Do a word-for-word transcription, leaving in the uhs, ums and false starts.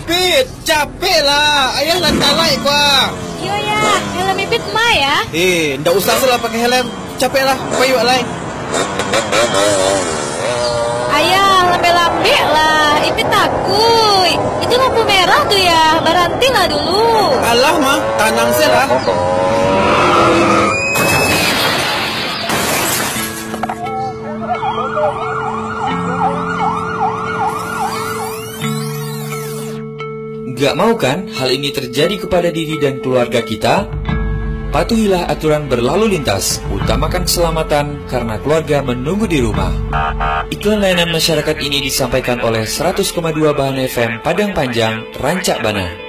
Ipit, capek lah. Ayah lah talai gua. Iya ya, helm Ipit mah ya. Eh, ndak usah salah pakai helm. Capek lah, payu lain. Ayah, lambe-lambe lah. Ipit takut. Itu lampu merah tuh ya. Berhenti lah dulu. Alah mah, tanang selah. Gak mau kan hal ini terjadi kepada diri dan keluarga kita? Patuhilah aturan berlalu lintas, utamakan keselamatan karena keluarga menunggu di rumah. Iklan layanan masyarakat ini disampaikan oleh seratus koma dua Bahan F M Padang Panjang, Rancak Bana.